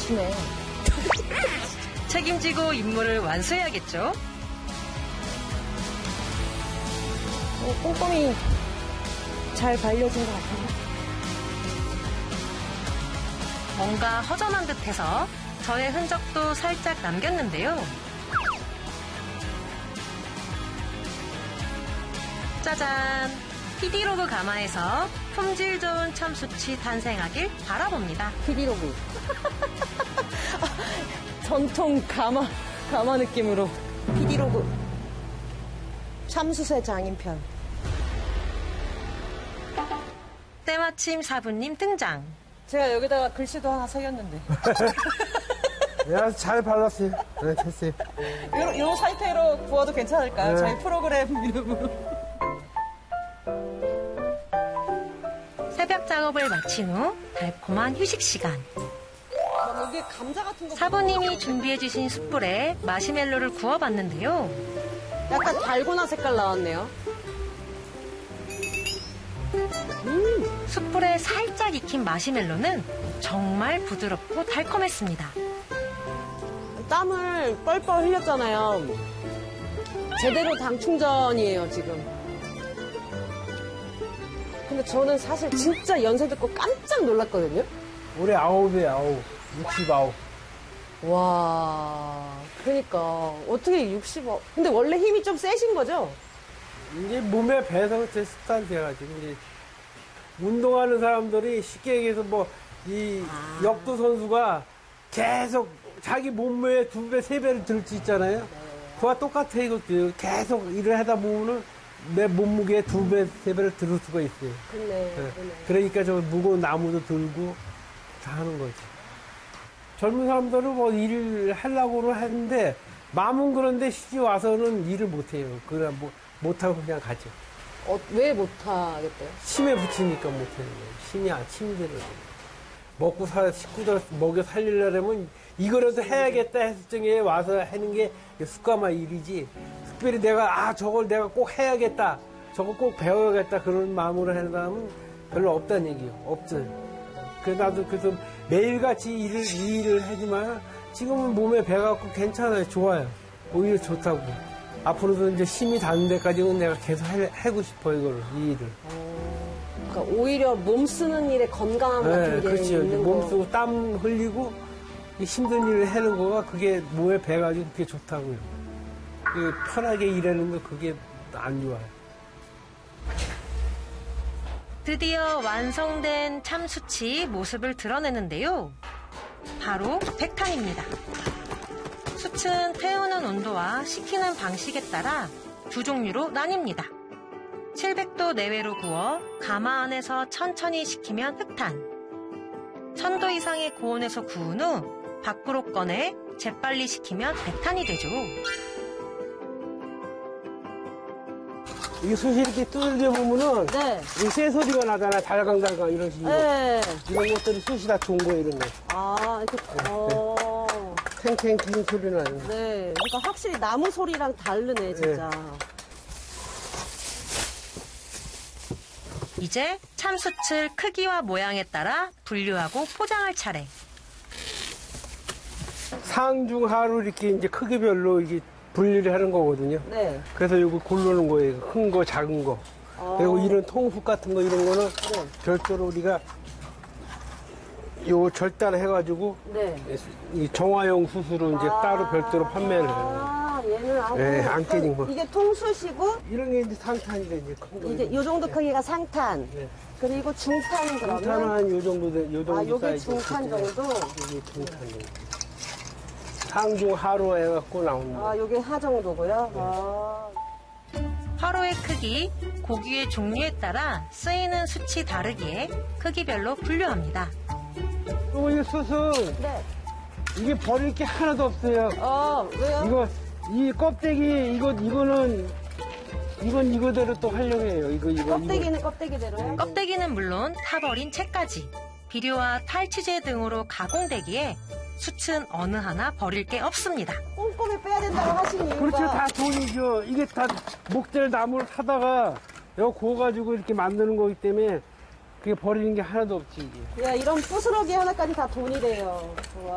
잘하시네. 책임지고 임무를 완수해야겠죠. 꼼꼼히 잘 발려진 것 같아요. 뭔가 허전한 듯해서 저의 흔적도 살짝 남겼는데요. 짜잔! PD로그 가마에서 품질 좋은 참수치 탄생하길 바라봅니다. PD로그. 전통 가마 느낌으로. PD로그. 참수세 장인편. 때마침 사부님 등장. 제가 여기다가 글씨도 하나 새겼는데. 야, 잘 발랐어요. 네, 됐어요. 요 상태로 구워도 괜찮을까요? 네. 저희 프로그램 이름으로. 새벽 작업을 마친 후 달콤한 휴식 시간. 여기 감자 같은 거. 사부님이 준비해주신 숯불에 마시멜로를 구워봤는데요. 약간 달고나 색깔 나왔네요. 숯불에 살짝 익힌 마시멜로는 정말 부드럽고 달콤했습니다. 땀을 뻘뻘 흘렸잖아요. 제대로 당 충전이에요, 지금. 근데 저는 사실 진짜 연세 듣고 깜짝 놀랐거든요. 올해 9이에요, 69. 와, 그러니까 어떻게 65? 근데 원래 힘이 좀 세신 거죠? 이제 몸에 배서 제 습관이 돼가지고, 이제 운동하는 사람들이 쉽게 얘기해서 이 역도 선수가 계속 자기 몸무게 2배, 3배를 들 수 있잖아요. 그와 똑같아, 이것도. 계속 일을 하다 보면은 내 몸무게 2배, 3배를 들을 수가 있어요. 그렇네. 그러니까 저 무거운 나무도 들고 다 하는 거지. 젊은 사람들은 일을 하려고는 하는데, 마음은 그런데 시집 와서는 일을 못 해요. 그냥 못하고 그냥 가죠. 왜 못하겠대요? 침에 붙이니까 못하는 거예요. 침이 되는 거예요. 먹고 식구들 먹여 살리려면 이거라도 해야겠다 했을 적에 와서 하는 게 습관화 일이지. 특별히 저걸 내가 꼭 해야겠다. 저거 꼭 배워야겠다. 그런 마음으로 하는 사람은 별로 없다는 얘기예요. 없어요. 그래서 나도 매일같이 이 일을 하지만 지금은 몸에 배갖고 괜찮아요. 좋아요. 오히려 좋다고. 앞으로도 이제 힘이 닿는 데까지는 내가 계속 하고 싶어, 이 일을. 그러니까 오히려 몸 쓰는 일에 건강함 같은 게 그렇죠. 있는 몸 거. 쓰고 땀 흘리고 이 힘든 일을 하는 거가 그게 몸에 배가지고 그게 좋다고요. 편하게 일하는 거 그게 안 좋아요. 드디어 완성된 참수치 모습을 드러내는데요. 바로 백탄입니다. 숯은 태우는 온도와 식히는 방식에 따라 두 종류로 나뉩니다. 700도 내외로 구워 가마 안에서 천천히 식히면 흑탄, 1000도 이상의 고온에서 구운 후 밖으로 꺼내 재빨리 식히면 백탄이 되죠. 이 숯이 이렇게 두들겨 보면은 네. 이 쇠소리가 나잖아. 달강달강 이런 식으로. 네. 이런 것들이 숯이 다 좋은 거예요, 이런 거. 아, 이렇게. 탱탱탱 소리 나는 거. 네. 그러니까 확실히 나무 소리랑 다르네, 진짜. 이제 참숯을 크기와 모양에 따라 분류하고 포장할 차례. 상중하로 이렇게 이제 크기별로 이게 분리를 하는 거거든요. 네. 그래서 이거 고르는 거예요. 큰 거, 작은 거. 그리고 이런 통훅 같은 거 이런 거는 별도로 우리가 요 절단해가지고 네. 이 정화용 숯으로 이제 따로 별도로 판매를 해요. 얘는 네, 안 깨진 거. 이게 통숯이고 이런 게 이제 상탄이래, 이제 큰 거. 이제 요 정도 크기가 상탄. 네. 그리고 중탄은 그러면 상탄은 한 요 정도 요 정도 요게 사이즈. 중탄 정도. 이게 중탄 정도. 상중하로 해갖고 나오는 거. 요게 하 정도고요. 화로의 크기, 고기의 종류에 따라 쓰이는 숯이 다르기에 크기별로 분류합니다. 그리고 이 숯은 네. 이게 버릴 게 하나도 없어요. 왜요? 이 껍데기 이거는 이건 이거대로 또 활용해요. 이거. 껍데기는 껍데기대로요? 껍데기는 물론 타버린 채까지 비료와 탈취제 등으로 가공되기에 숯은 어느 하나 버릴 게 없습니다. 꼼꼼히 빼야 된다고 하신 이유가 그렇죠. 다 돈이죠. 이게 다 목재를 나무를 타다가 여기 구워가지고 이렇게 만드는 거기 때문에 그게 버리는 게 하나도 없지, 이게. 야, 이런 부스러기 하나까지 다 돈이 돼요. 와.